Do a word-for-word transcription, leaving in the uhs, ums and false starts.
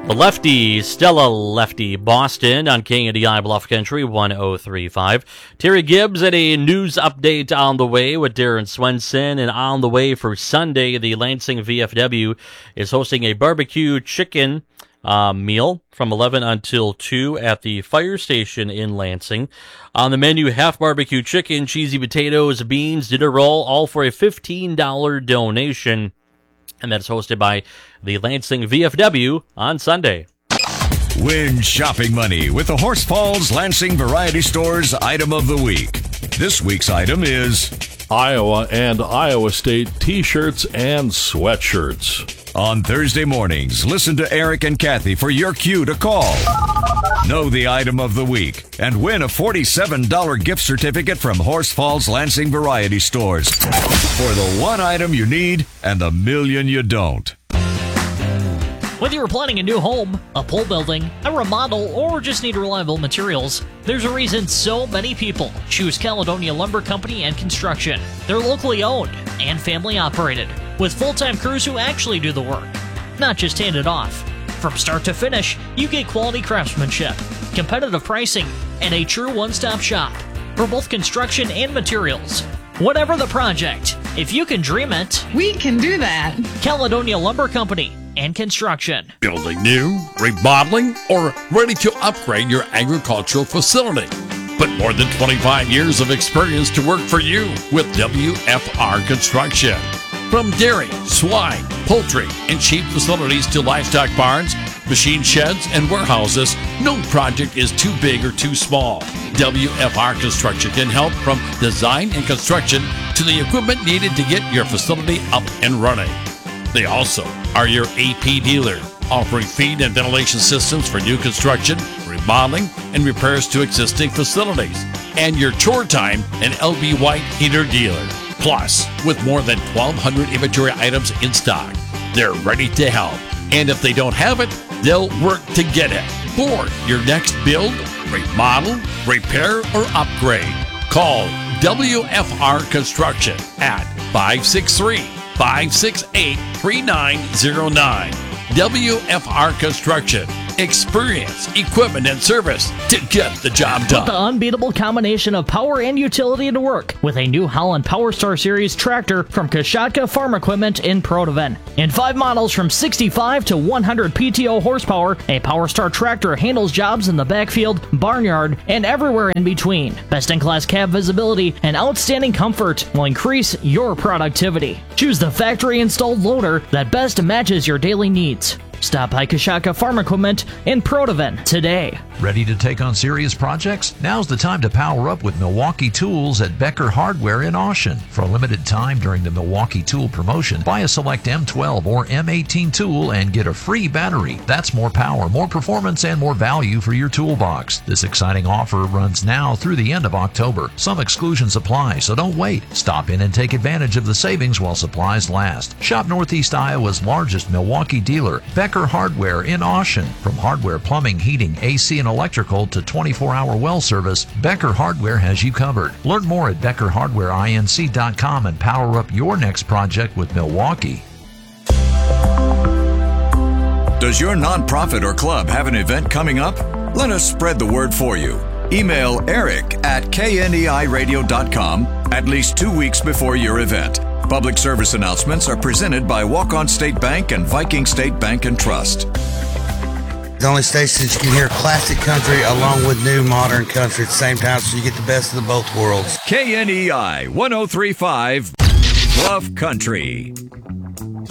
The Lefty, Stella Lefty, Boston on K N D I Bluff Country one oh three point five. Terry Gibbs at a news update on the way with Darren Swenson. And on the way for Sunday, the Lansing V F W is hosting a barbecue chicken uh, meal from eleven until two at the fire station in Lansing. On the menu, half barbecue chicken, cheesy potatoes, beans, dinner roll, all for a fifteen dollars donation. And that's hosted by the Lansing V F W on Sunday. Win shopping money with the Horse Falls Lansing Variety Store's Item of the Week. This week's item is Iowa and Iowa State t-shirts and sweatshirts. On Thursday mornings, listen to Eric and Kathy for your cue to call. Know the item of the week and win a forty-seven dollars gift certificate from Horse Falls Lansing Variety Stores for the one item you need and the million you don't. Whether you're planning a new home, a pole building, a remodel, or just need reliable materials, there's a reason so many people choose Caledonia Lumber Company and Construction. They're locally owned and family operated, with full-time crews who actually do the work, not just hand it off. From start to finish, you get quality craftsmanship, competitive pricing, and a true one-stop shop for both construction and materials. Whatever the project, if you can dream it, we can do that. Caledonia Lumber Company and Construction. Building new, remodeling, or ready to upgrade your agricultural facility. Put more than twenty-five years of experience to work for you with W F R Construction. From dairy, swine, poultry, and sheep facilities to livestock barns, machine sheds, and warehouses, no project is too big or too small. W F R Construction can help from design and construction to the equipment needed to get your facility up and running. They also are your A P dealer, offering feed and ventilation systems for new construction, remodeling, and repairs to existing facilities. And your Chore Time and L B White heater dealer. Plus, with more than twelve hundred inventory items in stock, they're ready to help. And if they don't have it, they'll work to get it. For your next build, remodel, repair, or upgrade, call W F R Construction at five six three, five six eight, three nine zero nine. W F R Construction. Experience, equipment, and service to get the job done. Put the unbeatable combination of power and utility to work with a New Holland PowerStar Series tractor from Kashatka Farm Equipment in Protoven. In five models from sixty-five to one hundred P T O horsepower, a PowerStar tractor handles jobs in the backfield, barnyard, and everywhere in between. Best-in-class cab visibility and outstanding comfort will increase your productivity. Choose the factory-installed loader that best matches your daily needs. Stop by Kashatka Farm Equipment in Protoven today. Ready to take on serious projects? Now's the time to power up with Milwaukee Tools at Becker Hardware in Austin. For a limited time during the Milwaukee Tool promotion, buy a select M twelve or M eighteen tool and get a free battery. That's more power, more performance, and more value for your toolbox. This exciting offer runs now through the end of October. Some exclusions apply, so don't wait. Stop in and take advantage of the savings while supplies last. Shop Northeast Iowa's largest Milwaukee dealer, Becker Hardware in Austin. From hardware, plumbing, heating, A C, and electrical to twenty-four hour well service, Becker Hardware has you covered. Learn more at becker hardware inc dot com and power up your next project with Milwaukee. Does your nonprofit or club have an event coming up? Let us spread the word for you. Email Eric at K N D I radio dot com at least two weeks before your event. Public service announcements are presented by Walk-On State Bank and Viking State Bank and Trust. The only station that you can hear classic country along with new modern country at the same time, so you get the best of the both worlds. K N E I one oh three point five Bluff Country.